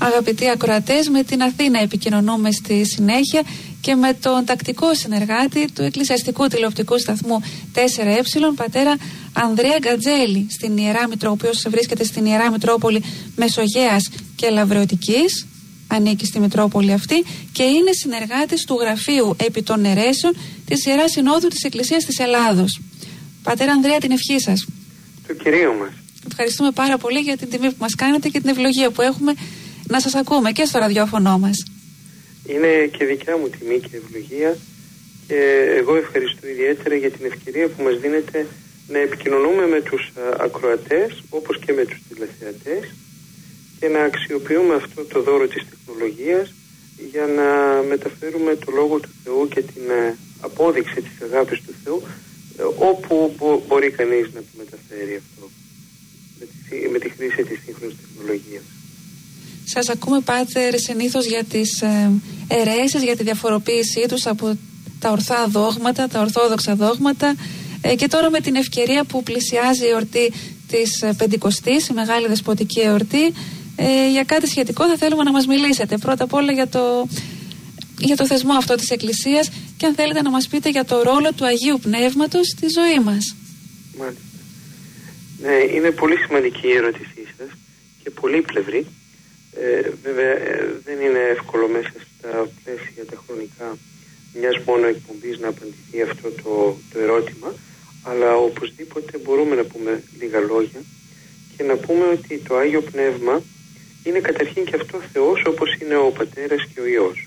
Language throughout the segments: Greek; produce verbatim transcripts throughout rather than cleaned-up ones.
Αγαπητοί ακροατές, με την Αθήνα επικοινωνούμε στη συνέχεια και με τον τακτικό συνεργάτη του Εκκλησιαστικού Τηλεοπτικού Σταθμού τέσσερα ε, πατέρα Ανδρέα Γκατζέλη, στην Ιερά Μητρό, ο οποίος βρίσκεται στην Ιερά Μητρόπολη Μεσογέας και Λαβρεωτικής, ανήκει στη Μητρόπολη αυτή και είναι συνεργάτης του Γραφείου επί των Αιρέσεων της Ιεράς Συνόδου της Εκκλησίας της Ελλάδος. Πατέρα Ανδρέα, την ευχή σας. Το Κυρίο μας. Ευχαριστούμε πάρα πολύ για την τιμή που μας κάνετε και την ευλογία που έχουμε να σας ακούμε και στο ραδιόφωνο μας. Είναι και δικιά μου τιμή και ευλογία και εγώ ευχαριστώ ιδιαίτερα για την ευκαιρία που μας δίνετε να επικοινωνούμε με τους ακροατές όπως και με τους τηλεθεατές και να αξιοποιούμε αυτό το δώρο της τεχνολογίας για να μεταφέρουμε το Λόγο του Θεού και την απόδειξη της αγάπης του Θεού όπου μπορεί κανείς να το μεταφέρει αυτό με τη, με τη χρήση της σύγχρονης τεχνολογίας. Σας ακούμε, Πάτερ, συνήθως για τις ε, αιρέσεις, για τη διαφοροποίησή τους από τα ορθά δόγματα, τα ορθόδοξα δόγματα ε, και τώρα με την ευκαιρία που πλησιάζει η εορτή της ε, Πεντηκοστής, η Μεγάλη Δεσποτική Εορτή, ε, για κάτι σχετικό θα θέλουμε να μας μιλήσετε. Πρώτα απ' όλα για το, για το θεσμό αυτό της Εκκλησίας και αν θέλετε να μας πείτε για το ρόλο του Αγίου Πνεύματος στη ζωή μας. Μάλιστα. Ναι, είναι πολύ σημαντική η ερώτησή σας και πολύπλευρη. Ε, βέβαια ε, δεν είναι εύκολο μέσα στα πλαίσια τα χρονικά μιας μόνο εκπομπής να απαντηθεί αυτό το, το ερώτημα, αλλά οπωσδήποτε μπορούμε να πούμε λίγα λόγια και να πούμε ότι το Άγιο Πνεύμα είναι καταρχήν και αυτό Θεός όπως είναι ο Πατέρας και ο Υιός.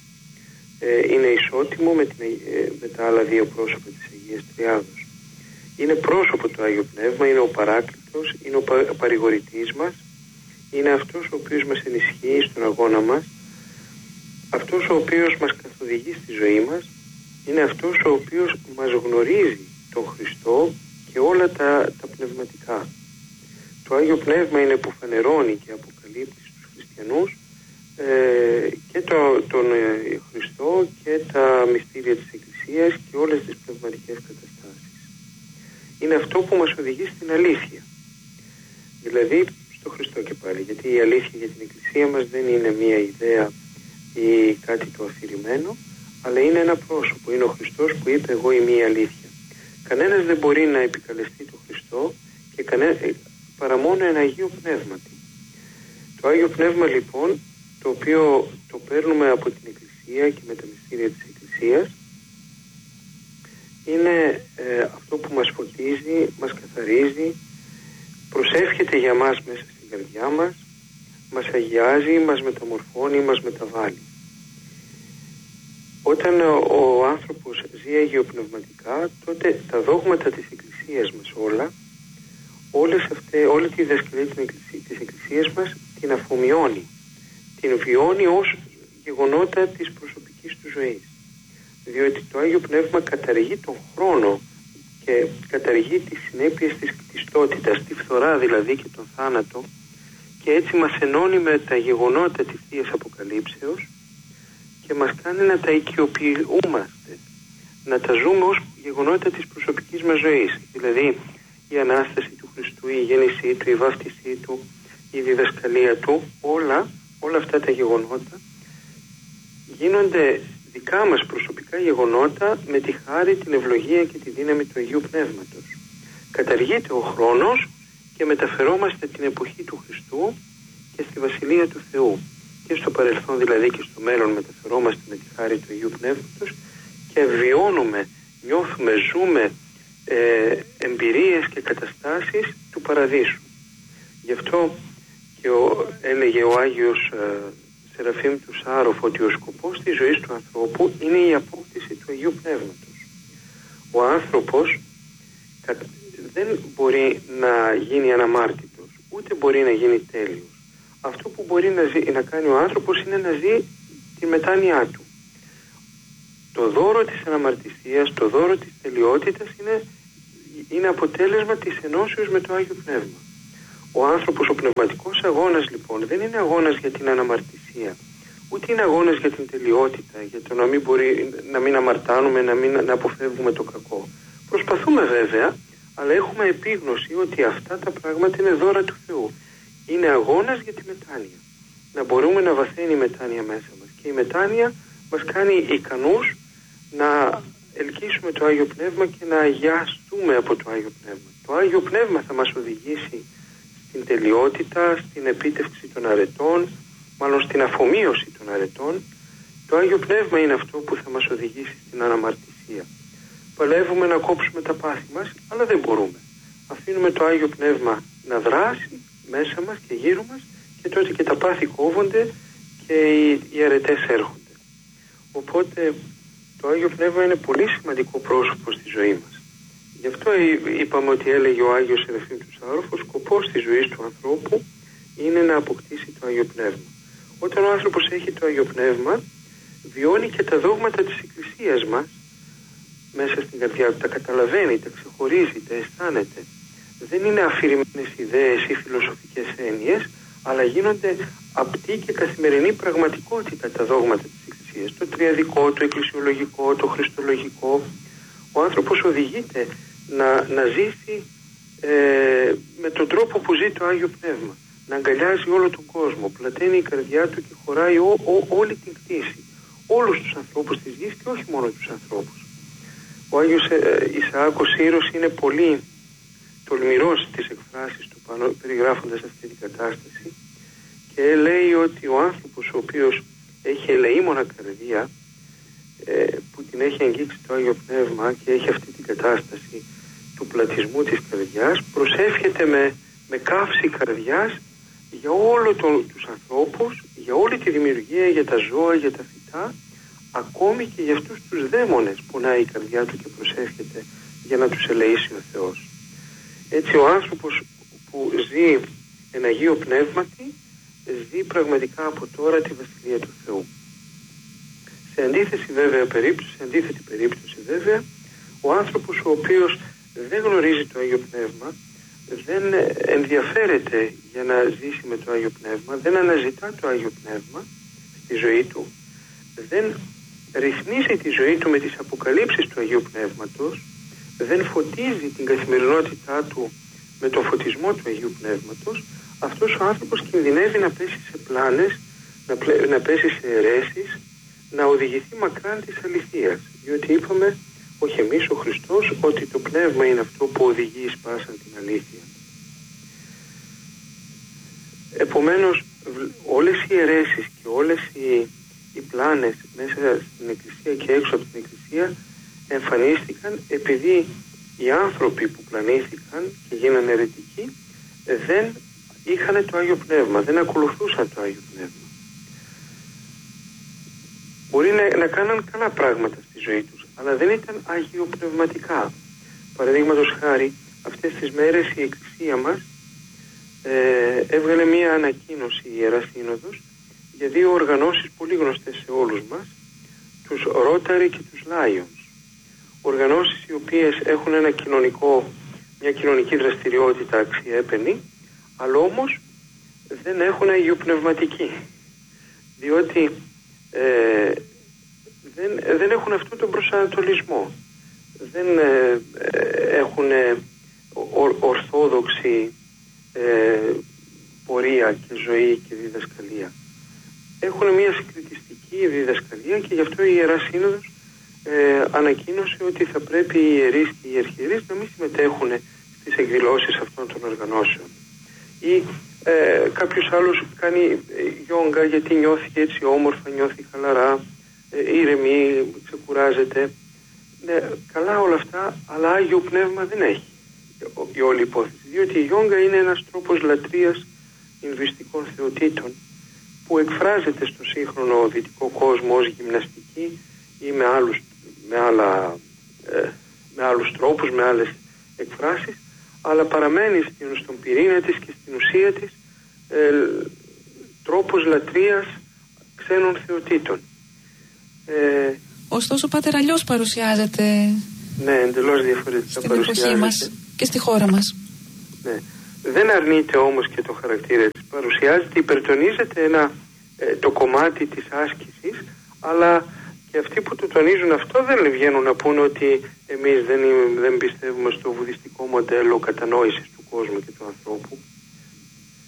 Ε, είναι ισότιμο με, την, ε, με τα άλλα δύο πρόσωπα της Αγίας Τριάδος. Είναι πρόσωπο το Άγιο Πνεύμα, είναι ο Παράκλητος, είναι ο πα, παρηγορητής μας, είναι αυτός ο οποίος μας ενισχύει στον αγώνα μας, αυτός ο οποίος μας καθοδηγεί στη ζωή μας, είναι αυτός ο οποίος μας γνωρίζει τον Χριστό και όλα τα, τα πνευματικά. Το Άγιο Πνεύμα είναι που φανερώνει και αποκαλύπτει στους χριστιανούς ε, και το, τον ε, Χριστό και τα μυστήρια της Εκκλησίας και όλες τις πνευματικές καταστάσεις. Είναι αυτό που μας οδηγεί στην αλήθεια. Δηλαδή στο Χριστό και πάλι, γιατί η αλήθεια για την Εκκλησία μας δεν είναι μία ιδέα ή κάτι το αφηρημένο, αλλά είναι ένα πρόσωπο, είναι ο Χριστός που είπε εγώ είμαι η αλήθεια. Κανένας δεν μπορεί να επικαλεστεί τον Χριστό και κανέ... παρά μόνο ένα Αγίο Πνεύμα. Το Άγιο Πνεύμα λοιπόν, το οποίο το παίρνουμε από την Εκκλησία και με τα μυστήρια της Εκκλησίας, είναι ε, αυτό που μας φωτίζει, μας καθαρίζει, προσεύχεται για μας μέσα στην καρδιά μας, μας αγιάζει, μας μεταμορφώνει, μας μεταβάλλει. Όταν ο άνθρωπος ζει αγιοπνευματικά, τότε τα δόγματα της Εκκλησίας μας όλα, όλες αυτές, όλη τη διδασκαλία της Εκκλησίας μας την αφομοιώνει, την βιώνει ως γεγονότα της προσωπικής του ζωής. Διότι το Άγιο Πνεύμα καταργεί τον χρόνο και καταργεί τις συνέπειες της κτιστότητας, τη φθορά δηλαδή και τον θάνατο, και έτσι μας ενώνει με τα γεγονότα της Θείας Αποκαλύψεως και μας κάνει να τα οικειοποιούμαστε, να τα ζούμε ως γεγονότα της προσωπικής μας ζωής. Δηλαδή η Ανάσταση του Χριστού, η γέννησή του, η βάφτισή του, η διδασκαλία του, όλα, όλα αυτά τα γεγονότα γίνονται δικά μας προσωπικά γεγονότα με τη χάρη, την ευλογία και τη δύναμη του Αγίου Πνεύματος. Καταργείται ο χρόνος και μεταφερόμαστε την εποχή του Χριστού και στη Βασιλεία του Θεού. Και στο παρελθόν δηλαδή και στο μέλλον μεταφερόμαστε με τη χάρη του Αγίου Πνεύματος και βιώνουμε, νιώθουμε, ζούμε ε, εμπειρίες και καταστάσεις του Παραδείσου. Γι' αυτό και ο, έλεγε ο Άγιος ε, Σεραφείμ του Σάροφ ότι ο σκοπός της ζωής του ανθρώπου είναι η απόκτηση του Αγίου Πνεύματος. Ο άνθρωπος δεν μπορεί να γίνει αναμάρτητος, ούτε μπορεί να γίνει τέλειος. Αυτό που μπορεί να, ζει, να κάνει ο άνθρωπος είναι να ζει τη μετάνοιά του. Το δώρο της αναμαρτησίας, το δώρο της τελειότητας είναι, είναι αποτέλεσμα της ενώσεως με το Άγιο Πνεύμα. Ο άνθρωπος, ο πνευματικός αγώνας λοιπόν δεν είναι αγώνας για την αναμαρτησία, ούτε είναι αγώνας για την τελειότητα, για το να μην, μπορεί, να μην αμαρτάνουμε, να, μην, να αποφεύγουμε το κακό. Προσπαθούμε βέβαια, αλλά έχουμε επίγνωση ότι αυτά τα πράγματα είναι δώρα του Θεού. Είναι αγώνας για τη μετάνοια. να μπορούμε να βαθαίνει η μετάνοια μέσα μας. Και η μετάνοια μας κάνει ικανούς να ελκύσουμε το Άγιο Πνεύμα και να αγιαστούμε από το Άγιο Πνεύμα. Το Άγιο Πνεύμα θα μας οδηγήσει στην τελειότητα, στην επίτευξη των αρετών, μάλλον στην αφομοίωση των αρετών. Το Άγιο Πνεύμα είναι αυτό που θα μας οδηγήσει στην αναμαρτησία. Παλεύουμε να κόψουμε τα πάθη μας, αλλά δεν μπορούμε. Αφήνουμε το Άγιο Πνεύμα να δράσει μέσα μας και γύρω μας και τότε και τα πάθη κόβονται και οι, οι αρετές έρχονται. Οπότε το Άγιο Πνεύμα είναι πολύ σημαντικό πρόσωπο στη ζωή μας. Γι' αυτό είπαμε ότι έλεγε ο Άγιος Σεραφείμ του Σάροφος, σκοπός της ζωής του ανθρώπου είναι να αποκτήσει το Άγιο Πνεύμα. Όταν ο άνθρωπος έχει το Άγιο Πνεύμα, βιώνει και τα δόγματα της Εκκλησίας μας μέσα στην καρδιά του, τα καταλαβαίνει, τα ξεχωρίζει, τα αισθάνεται. Δεν είναι αφηρημένες ιδέες ή φιλοσοφικές έννοιες, αλλά γίνονται απτή και καθημερινή πραγματικότητα τα δόγματα της Εκκλησίας. Το τριαδικό, το εκκλησιολογικό, το χριστολογικό. Ο άνθρωπος οδηγείται να, να ζήσει ε, με τον τρόπο που ζει το Άγιο Πνεύμα. Να αγκαλιάζει όλο τον κόσμο, πλαταίνει η καρδιά του και χωράει ό, ό, όλη την κτήση. Όλους τους ανθρώπους της γης και όχι μόνο τους ανθρώπους. Ο Άγιος ε, Ισαάκος Σύρος είναι πολύ τολμηρός στις εκφράσεις του πάνω, περιγράφοντας αυτή την κατάσταση, και λέει ότι ο άνθρωπος ο οποίος έχει ελεήμονα καρδία, ε, που την έχει αγγίξει το Άγιο Πνεύμα και έχει αυτή την κατάσταση του πλατισμού της καρδιάς, προσεύχεται με, με καύση καρδιάς για όλο τον, τους ανθρώπους, για όλη τη δημιουργία, για τα ζώα, για τα φυτά, ακόμη και για αυτούς τους δαίμονες πονάει η καρδιά του και προσεύχεται για να τους ελεήσει ο Θεός. Έτσι ο άνθρωπος που ζει εν Αγίο Πνεύματι ζει πραγματικά από τώρα τη Βασιλεία του Θεού. Σε αντίθεση βέβαια περίπτωση, σε αντίθετη περίπτωση βέβαια, ο άνθρωπος ο οποίος δεν γνωρίζει το Άγιο Πνεύμα, δεν ενδιαφέρεται για να ζήσει με το Άγιο Πνεύμα, δεν αναζητά το Άγιο Πνεύμα στη ζωή του, δεν ρυθμίζει τη ζωή του με τις αποκαλύψεις του Αγίου Πνεύματος, δεν φωτίζει την καθημερινότητά του με τον φωτισμό του Αγίου Πνεύματος, αυτός ο άνθρωπος κινδυνεύει να πέσει σε πλάνες, να, πλε... να πέσει σε αιρέσεις, να οδηγηθεί μακράν της αληθείας. Διότι είπαμε, όχι εμείς, ο Χριστός, ότι το Πνεύμα είναι αυτό που οδηγεί εις πάσαν την αλήθεια. Επομένως, όλες οι αιρέσεις και όλες οι, οι πλάνες μέσα στην Εκκλησία και έξω από την Εκκλησία εμφανίστηκαν επειδή οι άνθρωποι που πλανήθηκαν και γίνανε αιρετικοί δεν είχαν το Άγιο Πνεύμα, δεν ακολουθούσαν το Άγιο Πνεύμα. Μπορεί να, να κάναν καλά πράγματα στη ζωή τους, αλλά δεν ήταν αγιοπνευματικά. Παραδείγματος χάρη, αυτές τις μέρες η Εκκλησία μας ε, έβγαλε μία ανακοίνωση, η Ιερά Σύνοδος, για δύο οργανώσεις πολύ γνωστές σε όλους μας, τους Rotary και τους Lions. Οργανώσεις οι οποίες έχουν ένα κοινωνικό, μια κοινωνική δραστηριότητα αξιέπαινη, αλλά όμως δεν έχουν αγιοπνευματική. Διότι ε, δεν, δεν έχουν αυτόν τον προσανατολισμό. Δεν ε, ε, έχουν ε, ο, ορθόδοξη ε, πορεία και ζωή και διδασκαλία. Έχουν μια συγκριτιστική διδασκαλία και γι' αυτό η Ιερά Σύνοδος ε, ανακοίνωσε ότι θα πρέπει οι ιερείς και οι αρχιερείς να μην συμμετέχουν στις εκδηλώσεις αυτών των οργανώσεων. Ή ε, κάποιος άλλος κάνει γιόγκα γιατί νιώθει έτσι όμορφα, νιώθει χαλαρά, ε, ήρεμη, ξεκουράζεται. Ναι, καλά όλα αυτά, αλλά Άγιο Πνεύμα δεν έχει η όλη υπόθεση. Διότι η γιόγκα είναι ένας τρόπος λατρείας ινδουιστικών θεοτήτων που εκφράζεται στο σύγχρονο δυτικό κόσμο ως γυμναστική ή με άλλους, με άλλα, ε, με άλλους τρόπους, με άλλες εκφράσεις, αλλά παραμένει στον πυρήνα της και στην ουσία της ε, τρόπος λατρείας ξένων θεοτήτων. Ε, Ωστόσο, Πάτερ, αλλιώς παρουσιάζεται. Ναι, εντελώς διαφορετικά στην εποχή μας και στη χώρα μας. Ναι. Δεν αρνείται όμως και το χαρακτήρα της. Παρουσιάζεται, υπερτονίζεται ένα, ε, το κομμάτι της άσκησης, αλλά και αυτοί που το τονίζουν αυτό δεν βγαίνουν να πούν ότι εμείς δεν, δεν πιστεύουμε στο βουδιστικό μοντέλο κατανόησης του κόσμου και του ανθρώπου.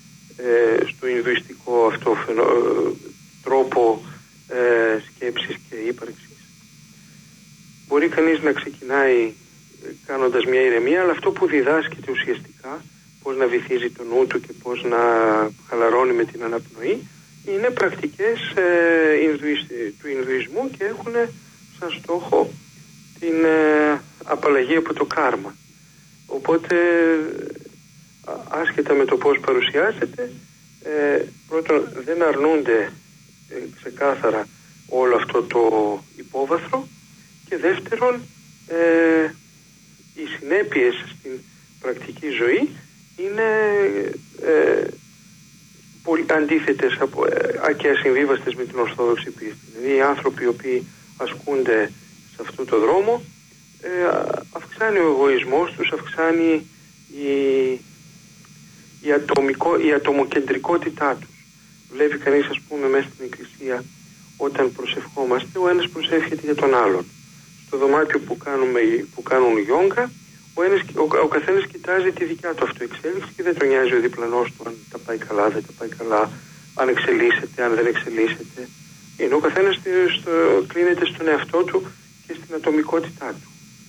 ε, στο Ινδουιστικό αυτό φαινο, τρόπο ε, σκέψης και ύπαρξης. Μπορεί κανείς να ξεκινάει κάνοντας μια ηρεμία, αλλά αυτό που διδάσκεται ουσιαστικά, πώς να βυθίζει το νου του και πώς να χαλαρώνει με την αναπνοή, είναι πρακτικές ε, Ινδουισ, του Ινδουισμού και έχουν σαν στόχο την ε, απαλλαγή από το κάρμα. Οπότε, άσχετα με το πώς παρουσιάζεται, ε, πρώτον δεν αρνούνται ε, ξεκάθαρα όλο αυτό το υπόβαθρο, και δεύτερον ε, οι συνέπειες στην πρακτική ζωή είναι ε, πολύ αντίθετες από, ε, και ασυμβίβαστες με την Ορθόδοξη πίστη. Δηλαδή οι άνθρωποι οι οποίοι ασκούνται σε αυτό το δρόμο, ε, αυξάνει ο εγωισμός τους, αυξάνει η, η, ατομικό, η ατομοκεντρικότητά τους. Βλέπει κανείς, ας πούμε, μέσα στην εκκλησία, όταν προσευχόμαστε, ο ένας προσεύχεται για τον άλλον. Στο δωμάτιο που, κάνουμε, που κάνουν γιόγκα, ο, ένας, ο, ο καθένας κοιτάζει τη δικιά του αυτοεξέλιξη και δεν τον νοιάζει ο διπλανός του αν τα πάει καλά, δεν τα πάει καλά, αν εξελίσσεται, αν δεν εξελίσσεται. Είναι ο καθένας στο, κλείνεται στον εαυτό του και στην ατομικότητά του.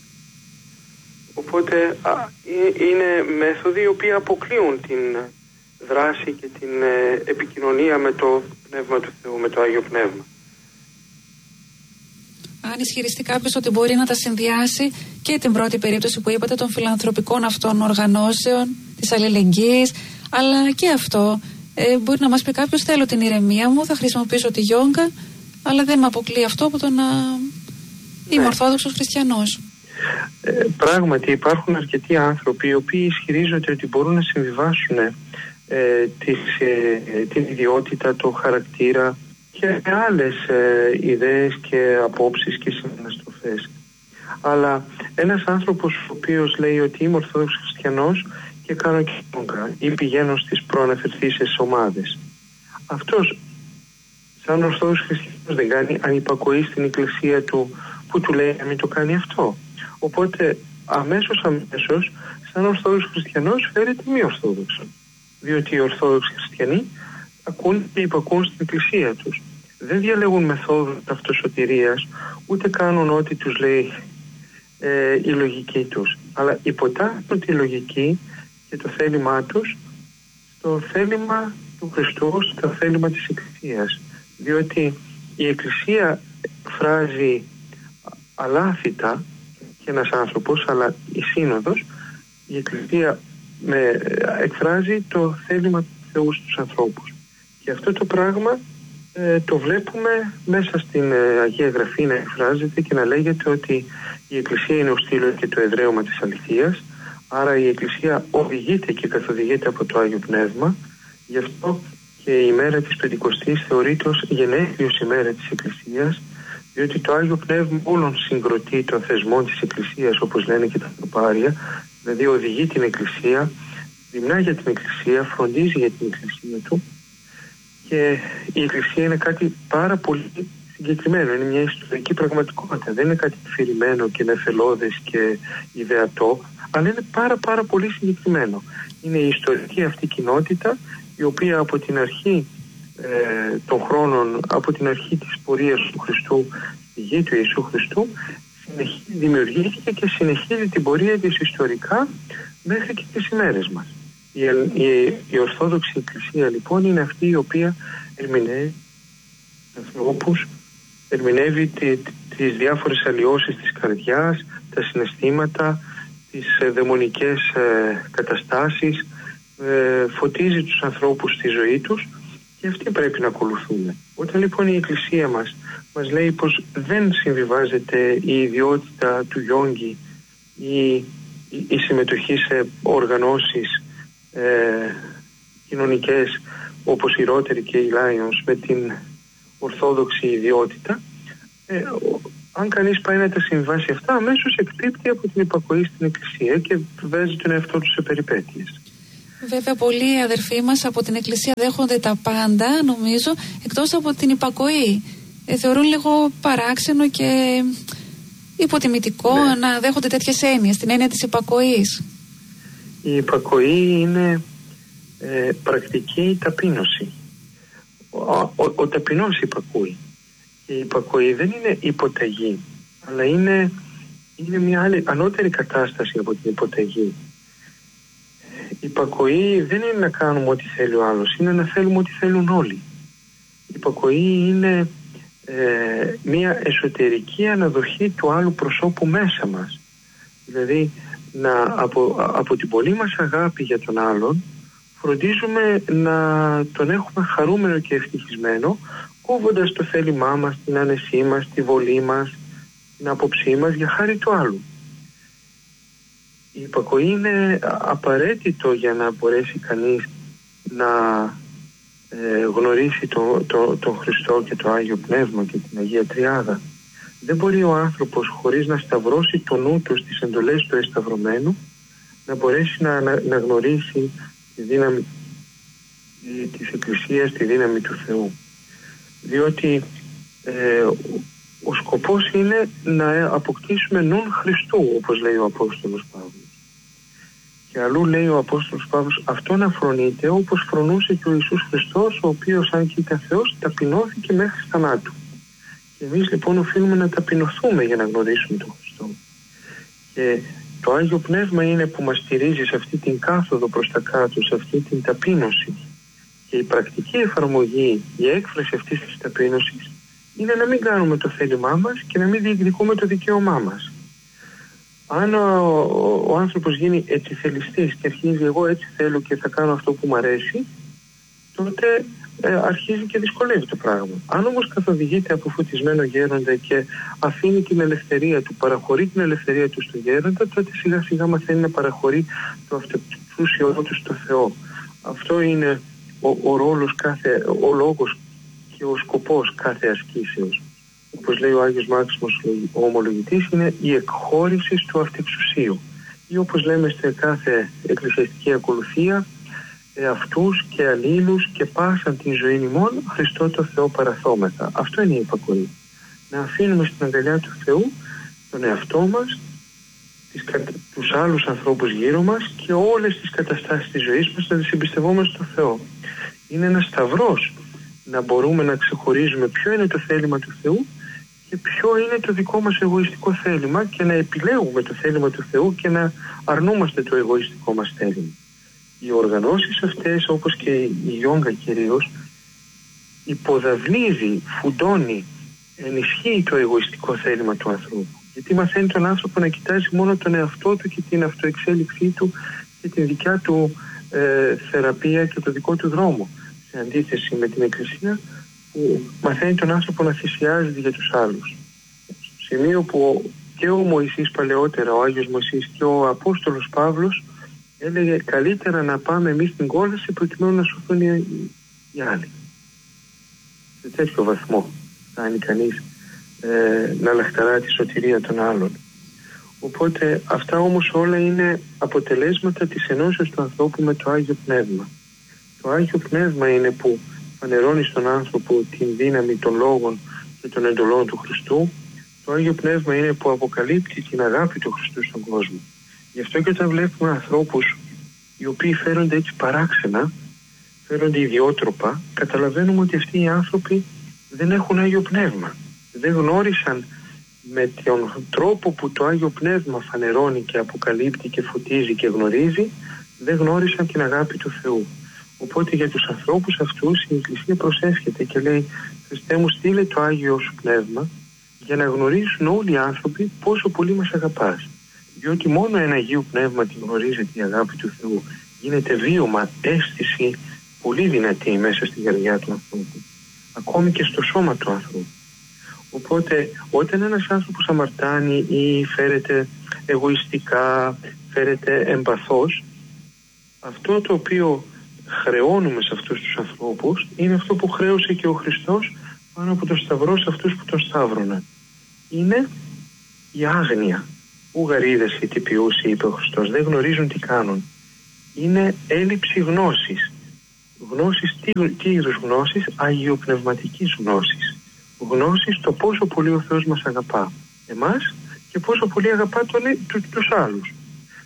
Οπότε α, είναι μέθοδοι οι οποίοι αποκλείουν την δράση και την ε, επικοινωνία με το Πνεύμα του Θεού, με το Άγιο Πνεύμα. Αν ισχυριστεί κάποιος ότι μπορεί να τα συνδυάσει και την πρώτη περίπτωση που είπατε των φιλανθρωπικών αυτών οργανώσεων, της αλληλεγγύης, αλλά και αυτό, ε, μπορεί να μας πει κάποιος, θέλω την ηρεμία μου, θα χρησιμοποιήσω τη γιόγκα, αλλά δεν με αποκλεί αυτό από το να είμαι ναι. Ορθόδοξος χριστιανός. Ε, πράγματι υπάρχουν αρκετοί άνθρωποι οι οποίοι ισχυρίζονται ότι μπορούν να συμβιβάσουν ε, τις, ε, την ιδιότητα, το χαρακτήρα και άλλες ε, ιδέες και απόψεις και συναναστροφές. Αλλά ένας άνθρωπος ο οποίος λέει ότι είμαι Ορθόδοξος χριστιανός και κάνω και γιόγκα ή πηγαίνω στις προαναφερθήσεις ομάδες, αυτός σαν Ορθόδοξος χριστιανός δεν κάνει ανυπακοή στην εκκλησία του που του λέει να μην το κάνει αυτό. Οπότε αμέσως αμέσως σαν Ορθόδοξος χριστιανός φέρεται μη Ορθόδοξο, διότι οι Ορθόδοξοι χριστιανοί ακούν και υπακούν στην εκκλησία τους. Δεν διαλέγουν μεθόδους αυτοσωτηρίας, ούτε κάνουν ό,τι τους λέει ε, η λογική τους, αλλά υποτάσσουν τη λογική και το θέλημά τους στο θέλημα του Χριστού, στο θέλημα της Εκκλησίας. Διότι η Εκκλησία εκφράζει αλάθητα και ένας άνθρωπος, αλλά η Σύνοδος, η Εκκλησία με, εκφράζει το θέλημα του Θεού στους ανθρώπους. Και αυτό το πράγμα ε, το βλέπουμε μέσα στην ε, Αγία Γραφή να εκφράζεται και να λέγεται ότι η Εκκλησία είναι ο στήλος και το εδραίωμα της αληθείας, άρα η Εκκλησία οδηγείται και καθοδηγείται από το Άγιο Πνεύμα. Γι' αυτό και η μέρα της Πεντηκοστής θεωρείται ως γενέθλιος ημέρα της Εκκλησίας, διότι το Άγιο Πνεύμα όλων συγκροτεί των θεσμών της Εκκλησίας, όπως λένε και τα τροπάρια, δηλαδή οδηγεί την Εκκλησία, δειμνά για την Εκκλησία, φροντίζει για την Εκκλησία του, και η Εκκλησία είναι κάτι πάρα πολύ συγκεκριμένο, είναι μια ιστορική πραγματικότητα, δεν είναι κάτι αφηρημένο και νεφελώδες και ιδεατό, αλλά είναι πάρα πάρα πολύ συγκεκριμένο. Είναι η ιστορική αυτή κοινότητα, η οποία από την αρχή ε, των χρόνων, από την αρχή της πορείας του Χριστού στη γη του Ιησού Χριστού, δημιουργήθηκε και συνεχίζει την πορεία της ιστορικά μέχρι και τις ημέρες μας. Η, η, η Ορθόδοξη Εκκλησία λοιπόν είναι αυτή η οποία ερμηνεύει ανθρώπους, ερμηνεύει τη, τις διάφορες αλλοιώσεις της καρδιάς, τα συναισθήματα, τις ε, δαιμονικές ε, καταστάσεις, ε, φωτίζει τους ανθρώπους στη ζωή τους και αυτή πρέπει να ακολουθούμε. Όταν λοιπόν η Εκκλησία μας μας λέει πως δεν συμβιβάζεται η ιδιότητα του γιόγκι ή η, η συμμετοχή σε οργανώσεις ε, κοινωνικές όπως η Rotary και η Lions με την ορθόδοξη ιδιότητα, ε, αν κανείς πάει να τα συμβάσει αυτά, αμέσως εκπίπτει από την υπακοή στην Εκκλησία και βάζει τον εαυτό του σε περιπέτειες. Βέβαια πολλοί αδερφοί μας από την Εκκλησία δέχονται τα πάντα, νομίζω, εκτός από την υπακοή. Ε, θεωρούν λίγο παράξενο και υποτιμητικό ναι. να δέχονται τέτοιες έννοιες, την έννοια της υπακοής. Η υπακοή είναι ε, πρακτική ταπείνωση. Ο, ο, ο ταπεινός υπακούει. Και η υπακοή δεν είναι υποταγή, αλλά είναι, είναι μια άλλη ανώτερη κατάσταση από την υποταγή. Η υπακοή δεν είναι να κάνουμε ό,τι θέλει ο άλλος, είναι να θέλουμε ό,τι θέλουν όλοι. Η υπακοή είναι ε, μια εσωτερική αναδοχή του άλλου προσώπου μέσα μας. Δηλαδή να, από, από την πολύ μας αγάπη για τον άλλον φροντίζουμε να τον έχουμε χαρούμενο και ευτυχισμένο, κόβοντας το θέλημά μας, την άνεσή μας, τη βολή μας, την άποψή μας για χάρη του άλλου. Η υπακοή είναι απαραίτητο για να μπορέσει κανείς να ε, γνωρίσει το, το, τον Χριστό και το Άγιο Πνεύμα και την Αγία Τριάδα. Δεν μπορεί ο άνθρωπος χωρίς να σταυρώσει το νου του στις εντολές του εσταυρωμένου να μπορέσει να, να, να γνωρίσει τη δύναμη της Εκκλησίας, τη δύναμη του Θεού. Διότι ε, ο σκοπός είναι να αποκτήσουμε νουν Χριστού, όπως λέει ο Απόστολος Παύλος. Και αλλού λέει ο Απόστολος Παύλος, αυτό να φρονείται όπως φρονούσε και ο Ιησούς Χριστός, ο οποίος αν και ήταν Θεός ταπεινώθηκε μέχρι θανάτου. Και εμείς λοιπόν οφείλουμε να ταπεινωθούμε για να γνωρίσουμε τον Χριστό. Και το Άγιο Πνεύμα είναι που μας στηρίζει σε αυτή την κάθοδο προς τα κάτω, σε αυτή την ταπείνωση. Και η πρακτική εφαρμογή, η έκφραση αυτής της ταπείνωσης είναι να μην κάνουμε το θέλημά μας και να μην διεκδικούμε το δικαίωμά μας. Αν ο, ο, ο άνθρωπος γίνει ετσιθελιστής και αρχίζει εγώ έτσι θέλω και θα κάνω αυτό που μου αρέσει, τότε ε, αρχίζει και δυσκολεύει το πράγμα. Αν όμως καθοδηγείται από φωτισμένο γέροντα και αφήνει την ελευθερία του, παραχωρεί την ελευθερία του στο γέροντα, τότε σιγά σιγά μαθαίνει να παραχωρεί το αυτοεξουσιό του στο Θεό. Αυτό είναι ο, ο ρόλος κάθε, ο λόγος και ο σκοπός κάθε ασκήσεως. Όπως λέει ο Άγιος Μάξιμος ο ομολογητής, είναι η εκχώρηση του αυτεξουσίου. Ή όπως λέμε σε κάθε εκκλησιαστική ακολουθία, εαυτούς και αλλήλους και πάσαν την ζωή ημών Χριστό το Θεό παραθόμεθα. Αυτό είναι η υπακοή. Να αφήνουμε στην αγκαλιά του Θεού τον εαυτό μας, τις, τους άλλους ανθρώπους γύρω μας και όλες τις καταστάσεις της ζωής μας να τις εμπιστευόμαστε στο Θεό. Είναι ένας σταυρός να μπορούμε να ξεχωρίζουμε ποιο είναι το θέλημα του Θεού και ποιο είναι το δικό μας εγωιστικό θέλημα και να επιλέγουμε το θέλημα του Θεού και να αρνούμαστε το εγωιστικό μας θέλημα. Οι οργανώσεις αυτές, όπως και η Ιόγκα κυρίως, υποδαβλίζει, φουντώνει, ενισχύει το εγωιστικό θέλημα του ανθρώπου. Γιατί μαθαίνει τον άνθρωπο να κοιτάζει μόνο τον εαυτό του και την αυτοεξέλιξή του και την δικιά του ε, θεραπεία και το δικό του δρόμο. Σε αντίθεση με την Εκκλησία που μαθαίνει τον άνθρωπο να θυσιάζεται για τους άλλους. Σημείο που και ο Μωυσής παλαιότερα, ο Άγιος Μωυσής και ο Απόστολος Παύλος έλεγε καλύτερα να πάμε εμείς στην κόλαση προκειμένου να σωθούν οι, οι άλλοι. Σε τέτοιο βαθμό κάνει κανείς ε, να λαχταρά τη σωτηρία των άλλων. Οπότε αυτά όμως όλα είναι αποτελέσματα της ενώσεως του ανθρώπου με το Άγιο Πνεύμα. Το Άγιο Πνεύμα είναι που φανερώνει στον άνθρωπο την δύναμη των λόγων και των εντολών του Χριστού. Το Άγιο Πνεύμα είναι που αποκαλύπτει την αγάπη του Χριστού στον κόσμο. Γι' αυτό και όταν βλέπουμε ανθρώπους οι οποίοι φέρονται έτσι παράξενα, φέρονται ιδιότροπα, καταλαβαίνουμε ότι αυτοί οι άνθρωποι δεν έχουν Άγιο Πνεύμα. Δεν γνώρισαν με τον τρόπο που το Άγιο Πνεύμα φανερώνει και αποκαλύπτει και φωτίζει και γνωρίζει, δεν γνώρισαν την αγάπη του Θεού. Οπότε για τους ανθρώπους αυτούς η Εκκλησία προσεύχεται και λέει Χριστέ μου στείλε το Άγιο σου Πνεύμα για να γνωρίσουν όλοι οι άνθρωποι πόσο πολύ μας αγαπάς. Διότι μόνο ένα Αγίου Πνεύμα τη γνωρίζεται η αγάπη του Θεού. Γίνεται βίωμα, αίσθηση πολύ δυνατή μέσα στην καρδιά του ανθρώπου. Ακόμη και στο σώμα του ανθρώπου. Οπότε όταν ένας άνθρωπος αμαρτάνει ή φέρεται εγωιστικά, φέρεται εμπαθώς, αυτό το οποίο χρεώνουμε σε αυτούς τους ανθρώπους είναι αυτό που χρέωσε και ο Χριστός πάνω από τον σταυρό σε αυτούς που τον σταύρωναν. Είναι η άγνοια. Ου γαρίδες οι τυπιούσοι, είπε ο Χριστός, δεν γνωρίζουν τι κάνουν. Είναι έλλειψη γνώσης. Γνώσης, τι, τι είδους γνώσης? Αγιοπνευματικής γνώσης. Γνώσης το πόσο πολύ ο Θεός μας αγαπά εμάς και πόσο πολύ αγαπά τον, του, τους άλλους.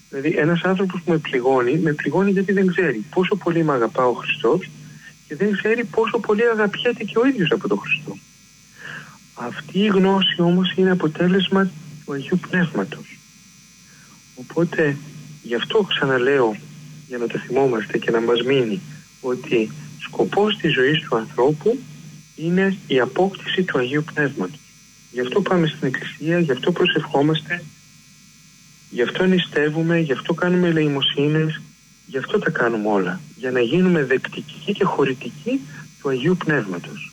Δηλαδή ένας άνθρωπος που με πληγώνει, με πληγώνει γιατί δεν ξέρει πόσο πολύ με αγαπά ο Χριστός και δεν ξέρει πόσο πολύ αγαπιέται και ο ίδιος από τον Χριστό. Αυτή η γνώση όμως είναι αποτέλεσμα του Αγίου Πνεύματος. Οπότε γι' αυτό ξαναλέω, για να το θυμόμαστε και να μας μείνει, ότι σκοπός της ζωής του ανθρώπου είναι η απόκτηση του Αγίου Πνεύματος. Γι' αυτό πάμε στην Εκκλησία, γι' αυτό προσευχόμαστε, γι' αυτό νηστεύουμε, γι' αυτό κάνουμε ελεημοσύνες, γι' αυτό τα κάνουμε όλα. Για να γίνουμε δεκτικοί και χωρητικοί του Αγίου Πνεύματος.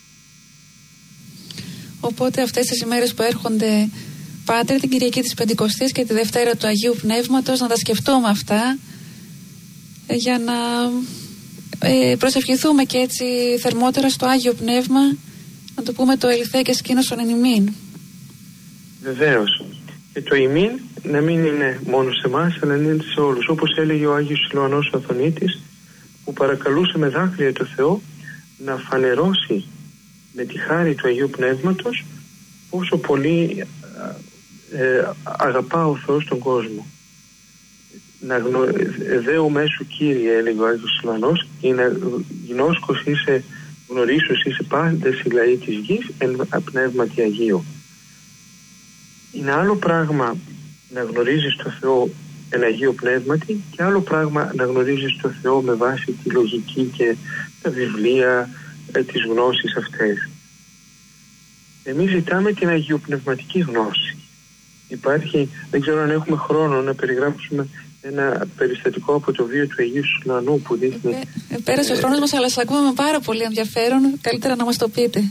Οπότε αυτές τις ημέρες που έρχονται, Πάτερ, την Κυριακή της Πεντηκοστής και τη Δευτέρα του Αγίου Πνεύματος, να τα σκεφτούμε αυτά για να ε, προσευχηθούμε και έτσι θερμότερα στο Άγιο Πνεύμα, να το πούμε το ελθέ και σκήνωσον εν ημίν. Βεβαίως. Και το ημίν να μην είναι μόνο σε εμάς, αλλά να είναι σε όλους. Όπως έλεγε ο Άγιος Σιλουανός ο Αθωνίτης, που παρακαλούσε με δάκρυα το Θεό να φανερώσει με τη χάρη του Αγίου Πνεύματος πόσο πολύ ε, αγαπά ο Θεός τον κόσμο. Να γνω... Δέου μέσου Κύριε, έλεγε ο Άγιος Σιλουανός, ή να γνώσκος είσαι, γνωρίσος είσαι πάντες οι λαοί της γης εν πνεύματι Αγίου. Είναι άλλο πράγμα να γνωρίζεις το Θεό εν Αγίο Πνεύματι και άλλο πράγμα να γνωρίζεις το Θεό με βάση τη λογική και τα βιβλία, ε, τις γνώσεις αυτές. Εμείς ζητάμε την αγιοπνευματική γνώση. Υπάρχει, δεν ξέρω αν έχουμε χρόνο να περιγράψουμε ένα περιστατικό από το βίο του Αγίου Σιλουανού που δείχνει... Ε, ε, πέρασε ο χρόνος μας, αλλά σας ακούμε με πάρα πολύ ενδιαφέρον. Καλύτερα να μας το πείτε.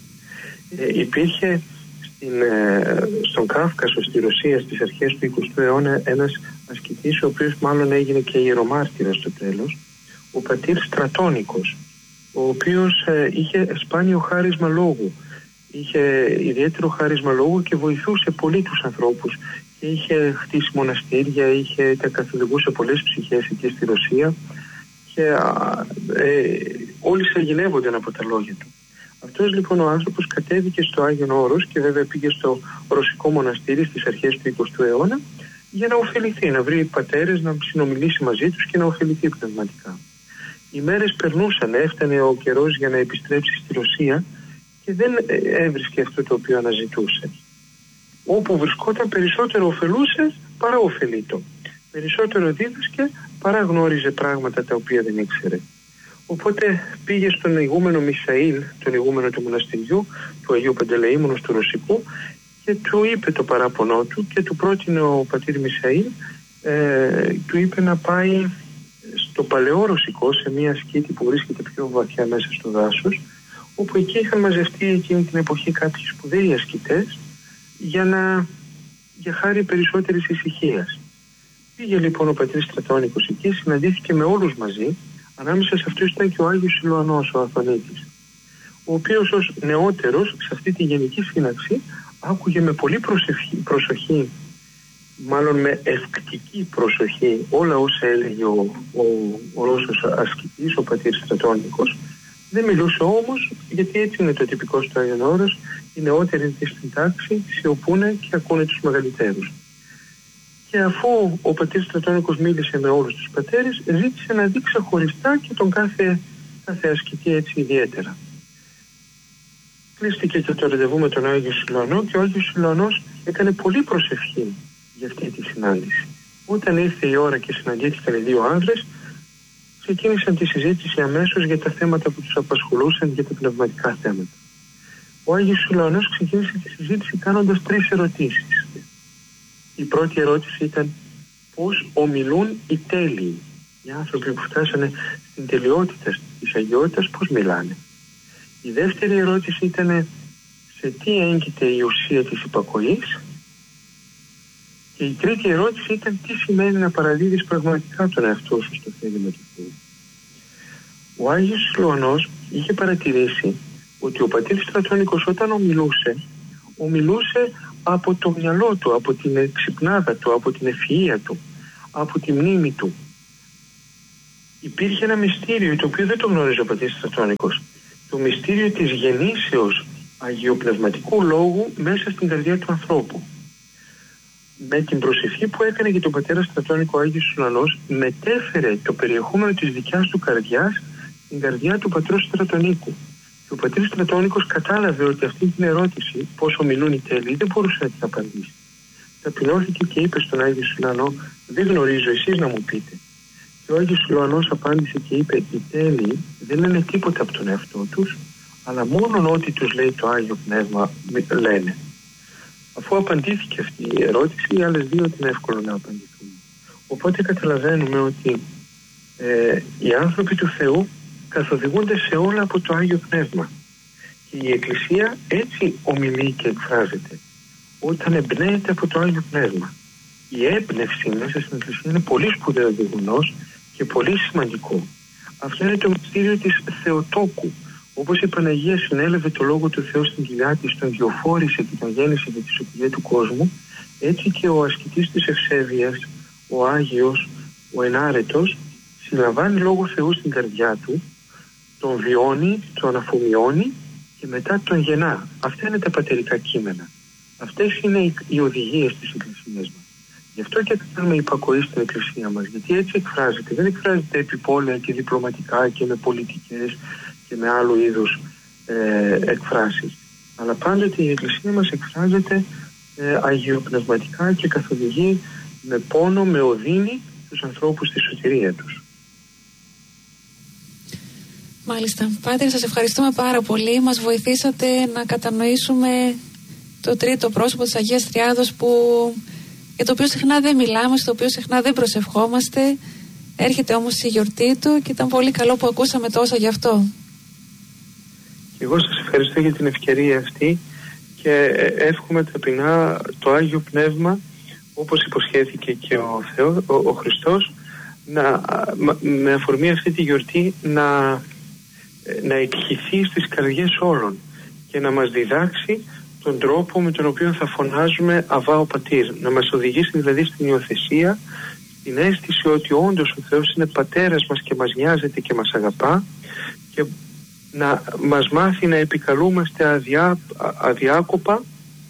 Ε, υπήρχε στην, ε, στον Κάφκασο, στη Ρωσία, στις αρχές του εικοστού αιώνα, ένας ασκητής, ο οποίος μάλλον έγινε και ιερομάρτυρας στο τέλος, ο πατήρ Στρατόνικος, ο οποίος ε, είχε σπάνιο χάρισμα λόγου. Είχε ιδιαίτερο χάρισμα λόγου και βοηθούσε πολύ τους ανθρώπους και είχε χτίσει μοναστήρια, είχε, τα καθοδηγούσε πολλές ψυχές εκεί στη Ρωσία και ε, όλοι σαγηνεύονταν από τα λόγια του. Αυτός λοιπόν ο άνθρωπος κατέβηκε στο Άγιον Όρος και βέβαια πήγε στο ρωσικό μοναστήρι στις αρχές του εικοστού αιώνα για να ωφεληθεί, να βρει πατέρες, να συνομιλήσει μαζί τους και να ωφεληθεί πνευματικά. Οι μέρες περνούσαν, έφτανε ο καιρός για να επιστρέψει στη Ρωσία και δεν έβρισκε αυτό το οποίο αναζητούσε. Όπου βρισκόταν περισσότερο ωφελούσε παρά ωφελείτο. Περισσότερο δίδασκε παρά γνώριζε πράγματα τα οποία δεν ήξερε. Οπότε πήγε στον ηγούμενο Μισαήλ, τον ηγούμενο του μοναστηριού, του Αγίου Παντελεήμονος του Ρωσικού, και του είπε το παράπονό του και του πρότεινε ο πατήρ Μισαήλ, ε, του είπε να πάει στο παλαιό Ρωσικό, σε μια σκήτη που βρίσκεται πιο βαθιά μέσα στο δάσος, όπου εκεί είχαν μαζευτεί εκείνη την εποχή κάποιοι σπουδαίοι ασκητές για, να, για χάρη περισσότερης ησυχίας. Πήγε λοιπόν ο πατήρ Στρατόνικος εκεί, συναντήθηκε με όλους μαζί. Ανάμεσα σε αυτούς ήταν και ο Άγιος Σιλουανός ο Αθωνίτης, ο οποίος ως νεότερος σε αυτή τη γενική σύναξη άκουγε με πολύ προσευχή, προσοχή, μάλλον με ευκτική προσοχή, όλα όσα έλεγε ο, ο, ο Ρώσος ασκητής, ο πατήρ Στρατόνικος. Δεν μιλούσε όμως, γιατί έτσι είναι το τυπικό στο Άγιον Όρος, οι νεότεροι στην τάξη σιωπούνε και ακούνε τους μεγαλύτερους. Και αφού ο πατήρ Στρατόνικος μίλησε με όλους τους πατέρες, ζήτησε να δει ξεχωριστά και τον κάθε, κάθε ασκητή έτσι ιδιαίτερα. Κλείστηκε και το ραντεβού με τον Άγιο Σιλουανό και ο Άγιος Σιλουανός έκανε πολύ προσευχή για αυτή τη συνάντηση. Όταν ήρθε η ώρα και συναντήθηκαν οι δύο άνδρες, ξεκίνησαν τη συζήτηση αμέσως για τα θέματα που τους απασχολούσαν, για τα πνευματικά θέματα. Ο Άγιος Σιλουανός ξεκίνησε τη συζήτηση κάνοντας τρεις ερωτήσεις. Η πρώτη ερώτηση ήταν πώς ομιλούν οι τέλειοι. Οι άνθρωποι που φτάσανε στην τελειότητα της αγιότητας, πώς μιλάνε. Η δεύτερη ερώτηση ήταν σε τι έγκυται η ουσία της υπακοής. Και η τρίτη ερώτηση ήταν τι σημαίνει να παραδίδεις πραγματικά τον εαυτό σου στο θέλημα του Θεού. Ο Άγιος Σιλουανός είχε παρατηρήσει ότι ο πατήρ Στρατόνικος όταν ομιλούσε, ομιλούσε από το μυαλό του, από την ξυπνάδα του, από την ευφυΐα του, από τη μνήμη του. Υπήρχε ένα μυστήριο το οποίο δεν το γνώριζε ο πατήρ Στρατόνικος. Το μυστήριο της γεννήσεως αγιοπνευματικού λόγου μέσα στην καρδιά του ανθρώπου. με την προσευχή που έκανε και τον πατέρα Στρατώνικο Άγιος Ουρανός, μετέφερε το περιεχόμενο της δικιάς του καρδιάς στην καρδιά του πατρός Στρατωνίκου. Και ο πατήρ Στρατώνικος κατάλαβε ότι αυτή την ερώτηση, πόσο μιλούν οι τέλειοι, δεν μπορούσε να την απαντήσει. Ταπεινώθηκε και είπε στον Άγιο Σιλουανό, δεν γνωρίζω, εσείς να μου πείτε. Και ο Άγιος Σιλουανός απάντησε και είπε, οι τέλειοι δεν λένε τίποτα από τον εαυτό τους, αλλά μόνο ό,τι τους λέει το Άγιο Πνεύμα λένε. Αφού απαντήθηκε αυτή η ερώτηση, οι άλλες δύο ότι είναι εύκολο να απαντηθούν. Οπότε καταλαβαίνουμε ότι ε, οι άνθρωποι του Θεού καθοδηγούνται σε όλα από το Άγιο Πνεύμα. Και η Εκκλησία έτσι ομιλεί και εκφράζεται, όταν εμπνέεται από το Άγιο Πνεύμα. Η έμπνευση μέσα στην Εκκλησία είναι πολύ σπουδαίο γεγονός και πολύ σημαντικό. Αυτό είναι το μυστήριο της Θεοτόκου. Όπως η Παναγία συνέλευε το Λόγο του Θεού στην κοιλιά της, τον διοφόρησε και τον γέννησε για τη σωτηρία του κόσμου, έτσι και ο ασκητής της ευσέβειας, ο Άγιος, ο ενάρετος, συλλαμβάνει Λόγο Θεού στην καρδιά του, τον βιώνει, τον αφομοιώνει και μετά τον γεννά. Αυτά είναι τα πατερικά κείμενα. Αυτές είναι οι οδηγίες της Εκκλησίας μας. Γι' αυτό και κάνουμε υπακοή στην Εκκλησία μας, γιατί έτσι εκφράζεται. Δεν εκφράζεται επιπόλαια και διπλωματικά και με πολιτικές και με άλλου είδους ε, εκφράσεις. Αλλά πάντοτε η Εκκλησία μας εκφράζεται ε, αγιοπνευματικά και καθοδηγεί με πόνο, με οδύνη τους ανθρώπους στη σωτηρία τους. Μάλιστα. Πάτερ, σας ευχαριστούμε πάρα πολύ. Μας βοηθήσατε να κατανοήσουμε το τρίτο πρόσωπο της Αγίας Τριάδος, που, για το οποίο συχνά δεν μιλάμε, στο οποίο συχνά δεν προσευχόμαστε. Έρχεται όμως η γιορτή του και ήταν πολύ καλό που ακούσαμε τόσα γι' αυτό. Και εγώ σας ευχαριστώ για την ευκαιρία αυτή και εύχομαι ταπεινά το Άγιο Πνεύμα, όπως υποσχέθηκε και ο Θεός, ο, ο Χριστός, να, με αφορμή αυτή τη γιορτή να, να εκχυθεί στις καρδιές όλων και να μας διδάξει τον τρόπο με τον οποίο θα φωνάζουμε Αβά ο Πατήρ, να μας οδηγήσει δηλαδή στην υιοθεσία, στην αίσθηση ότι όντως ο Θεός είναι πατέρας μας και μας νοιάζεται και μας αγαπά, και να μας μάθει να επικαλούμαστε αδιά, αδιάκοπα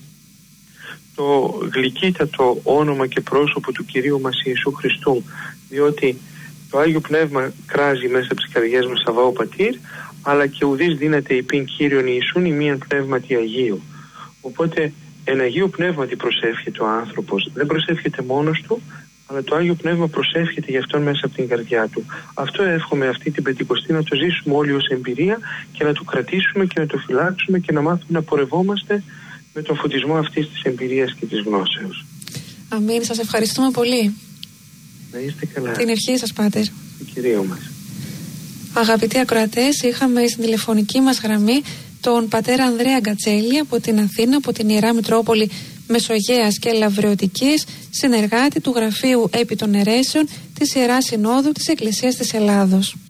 το γλυκύτατο όνομα και πρόσωπο του Κυρίου μας Ιησού Χριστού, διότι το Άγιο Πνεύμα κράζει μέσα από τις καρδιές μας Αβά ο Πατήρ, αλλά και ουδείς δύναται υπήν Κύριον Ιησούν ημίαν πνεύματι Αγίου. Οπότε εν Αγίου Πνεύματι προσεύχεται ο άνθρωπος, δεν προσεύχεται μόνος του, αλλά το Άγιο Πνεύμα προσεύχεται για αυτόν μέσα από την καρδιά του. Αυτό εύχομαι αυτή την Πεντηκοστή να το ζήσουμε όλοι ως εμπειρία και να το κρατήσουμε και να το φυλάξουμε και να μάθουμε να πορευόμαστε με τον φωτισμό αυτής της εμπειρίας και της γνώσεως. Αμήν. Σας ευχαριστούμε πολύ. Να είστε καλά. Την ευχή σας, Πάτερ. Το Κυρίο μας. Αγαπητοί ακροατές, είχαμε στην τηλεφωνική μας γραμμή τον πατέρα Ανδρέα Γκατσέλη από την Αθήνα, από την Ιερά Μητρόπολη Μεσογείας και Λαβρεωτικής, συνεργάτη του Γραφείου Επί των Αιρέσεων της Ιεράς Συνόδου της Εκκλησίας της Ελλάδος.